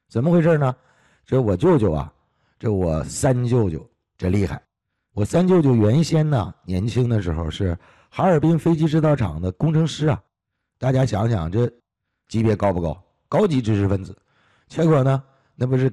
怎么回事呢？这我舅舅啊，这我三舅舅这厉害。我三舅舅原先呢，年轻的时候是哈尔滨飞机制造厂的工程师啊。大家想想，这级别高不高？高级知识分子。结果呢，那不是